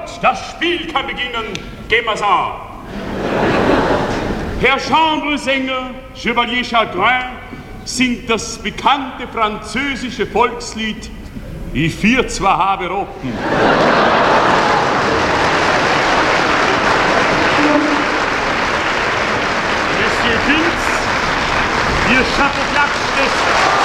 das Spiel kann beginnen. Gehen wir's an. Herr Chambresänger, Chevalier Chagrin, singt das bekannte französische Volkslied Ich vier zwar habe Rocken. Monsieur Vince, ihr Chapeau-Platz-Schwester.